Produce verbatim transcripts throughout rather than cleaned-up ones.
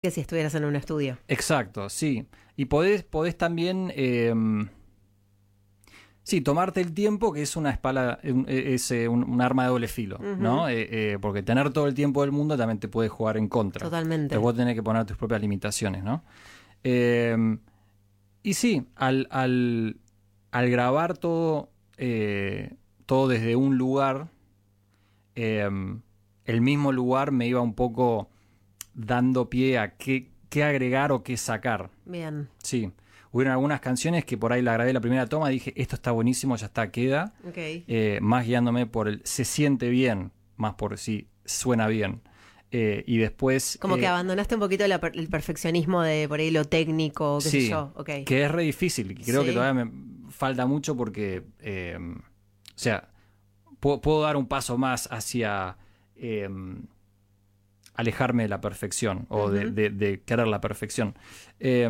que si estuvieras en un estudio. Exacto, sí. Y podés, podés también, eh, sí, tomarte el tiempo, que es una espada, es eh, un, un arma de doble filo, uh-huh. ¿no? Eh, eh, porque tener todo el tiempo del mundo también te puede jugar en contra. Totalmente. Te vos tenés que poner tus propias limitaciones, ¿no? Eh, y sí, al, al, al grabar todo, eh, todo desde un lugar, eh, el mismo lugar me iba un poco dando pie a qué, qué agregar o qué sacar. Bien. Sí. Hubieron algunas canciones que por ahí la grabé la primera toma, dije, esto está buenísimo, ya está, queda. Okay. Eh, más guiándome por el se siente bien, más por si suena bien. Eh, y después... Como eh, que abandonaste un poquito la, el perfeccionismo de por ahí lo técnico, qué sí, sé yo. Okay. Que es re difícil. Creo sí. que todavía me falta mucho porque... Eh, o sea, puedo, puedo dar un paso más hacia... Eh, alejarme de la perfección o uh-huh. de, de, de querer la perfección. Eh,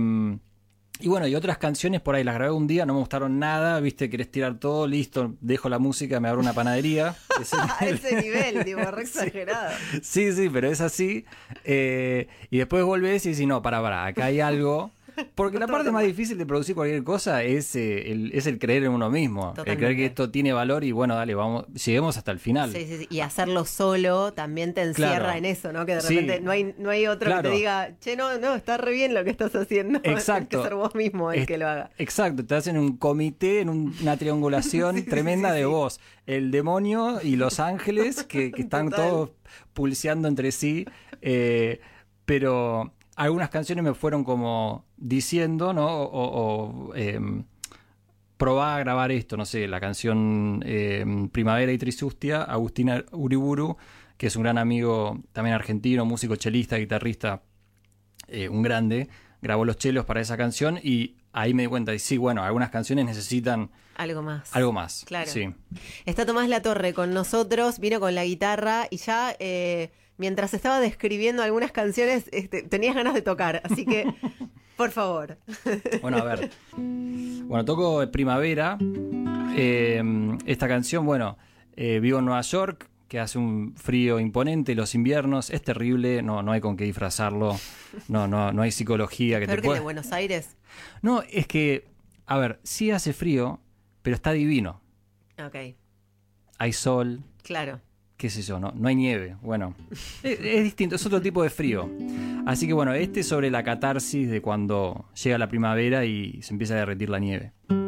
y bueno, y otras canciones por ahí las grabé un día, no me gustaron nada, viste, querés tirar todo, listo, dejo la música, me abro una panadería. Ese nivel, a ese nivel, tipo, re exagerado. Sí, sí, pero es así. Eh, y después volvés y decís, no, para, para, acá hay algo. Porque la parte más difícil de producir cualquier cosa es, eh, el, es el creer en uno mismo. Totalmente. El creer que esto tiene valor y bueno, dale, vamos, lleguemos hasta el final. Sí, sí, sí. Y hacerlo solo también te encierra claro. en eso, ¿no? Que de repente sí. no hay no hay otro claro. que te diga, che, no, no, está re bien lo que estás haciendo. Exacto. Tienes que ser vos mismo el es, que lo haga. Exacto, te hacen un comité, en un, una triangulación sí, tremenda sí, sí, de sí. vos, el demonio y los ángeles que, que están Total. todos pulseando entre sí. Eh, pero... algunas canciones me fueron como diciendo, ¿no? O, o eh, probá a grabar esto, no sé, la canción eh, Primavera y Trisustia, Agustina Uriburu, que es un gran amigo también argentino, músico, chelista, guitarrista, eh, un grande, grabó los chelos para esa canción y ahí me di cuenta, y sí, bueno, algunas canciones necesitan... Algo más. Algo más, claro. Sí. Está Tomás Latorre con nosotros, vino con la guitarra y ya... Eh, mientras estaba describiendo algunas canciones, este, tenías ganas de tocar, así que, por favor. Bueno, a ver. Bueno, toco Primavera. Eh, esta canción, bueno, eh, vivo en Nueva York, que hace un frío imponente, los inviernos, es terrible, no, no hay con qué disfrazarlo, no, no, no hay psicología que ¿Peor te que pueda... de Buenos Aires? No, es que, a ver, sí hace frío, pero está divino. Ok. Hay sol. Claro. Qué sé yo, no, no hay nieve. Bueno, es, es distinto, es otro tipo de frío. Así que bueno, este es sobre la catarsis de cuando llega la primavera y se empieza a derretir la nieve.